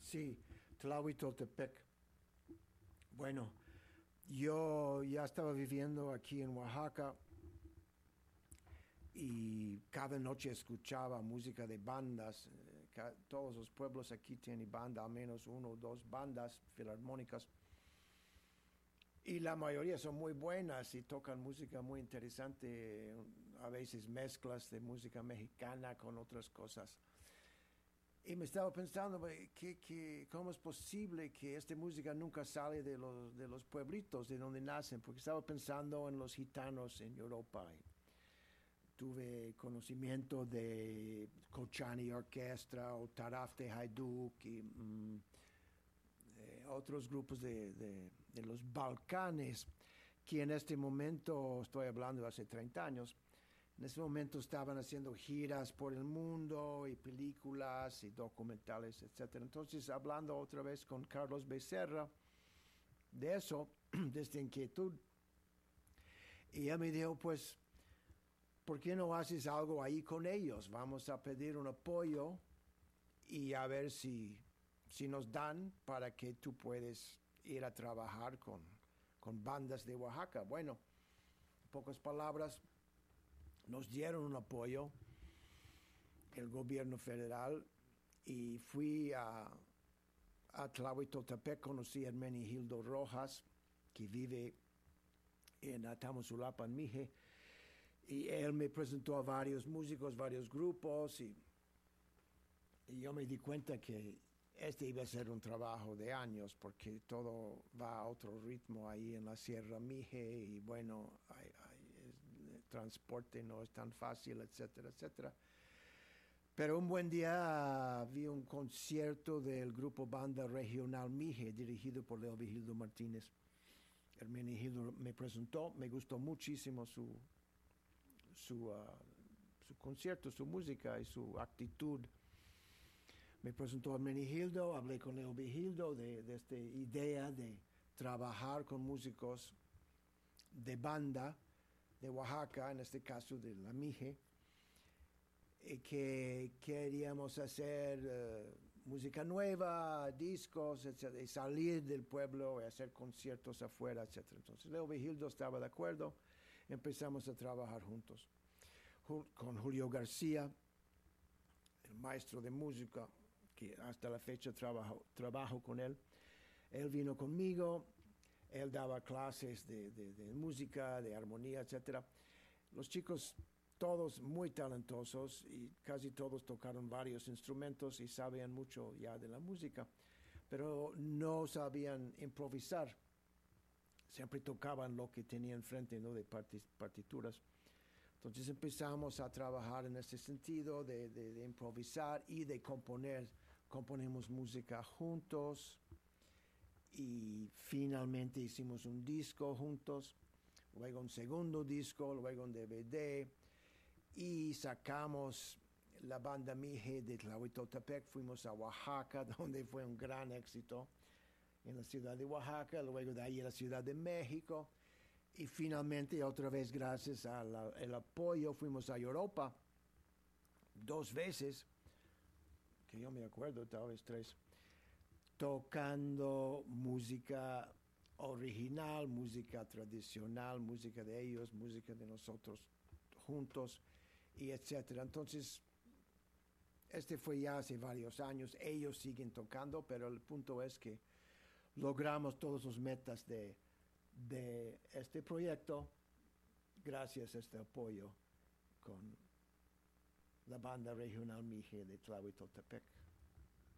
Sí, Tlahuitoltepec. Bueno, yo ya estaba viviendo aquí en Oaxaca y cada noche escuchaba música de bandas. Todos los pueblos aquí tienen banda, al menos uno o dos bandas filarmónicas. Y la mayoría son muy buenas y tocan música muy interesante, a veces mezclas de música mexicana con otras cosas. Y me estaba pensando, ¿cómo es posible que esta música nunca sale de los pueblitos de donde nacen? Porque estaba pensando en los gitanos en Europa. Y tuve conocimiento de Colchani Orquestra o Taraf de Hajduk y otros grupos de los Balcanes, que en este momento, estoy hablando de hace 30 años, en ese momento estaban haciendo giras por el mundo y películas y documentales, etcétera. Entonces, hablando otra vez con Carlos Becerra de eso, de esta inquietud, y él me dijo, pues, ¿por qué no haces algo ahí con ellos? Vamos a pedir un apoyo y a ver si nos dan para que tú puedas ir a trabajar con bandas de Oaxaca. Bueno, en pocas palabras, nos dieron un apoyo el gobierno federal y fui a Tlahuitoltepec, conocí a Hermenegildo Rojas, que vive en Tamazulapan, Mije, y él me presentó a varios músicos, varios grupos, y yo me di cuenta que este iba a ser un trabajo de años, porque todo va a otro ritmo ahí en la Sierra Mije, y bueno, el transporte no es tan fácil, etcétera, etcétera. Pero un buen día vi un concierto del grupo Banda Regional Mije, dirigido por Leo Vigildo Martínez. Hermenegildo me presentó, me gustó muchísimo su concierto, su música y su actitud. Me presentó a Hermenegildo, hablé con Leo Vigildo de esta idea de trabajar con músicos de banda de Oaxaca, en este caso de la Mije, que queríamos hacer música nueva, discos, etc., y salir del pueblo y hacer conciertos afuera, etc. Entonces Leo Vigildo estaba de acuerdo, empezamos a trabajar juntos. Con Julio García, el maestro de música, que hasta la fecha trabajo con él. Él vino conmigo, él daba clases de música, de armonía, etc. Los chicos todos muy talentosos y casi todos tocaron varios instrumentos y sabían mucho ya de la música, pero no sabían improvisar. Siempre tocaban lo que tenían frente, ¿no?, de partituras. Entonces empezamos a trabajar en ese sentido de improvisar y de componer. Componemos música juntos y finalmente hicimos un disco juntos, luego un segundo disco, luego un DVD, y sacamos la banda Mije de Tlahuitoltepec, fuimos a Oaxaca, donde fue un gran éxito, en la ciudad de Oaxaca, luego de ahí a la Ciudad de México, y finalmente, otra vez gracias al apoyo, fuimos a Europa 2 veces, que yo me acuerdo, tal vez 3, tocando música original, música tradicional, música de ellos, música de nosotros juntos, y etcétera. Entonces, este fue ya hace varios años, ellos siguen tocando, pero el punto es que logramos todos los metas de este proyecto gracias a este apoyo con la banda regional Mije de Tlahuitoltepec.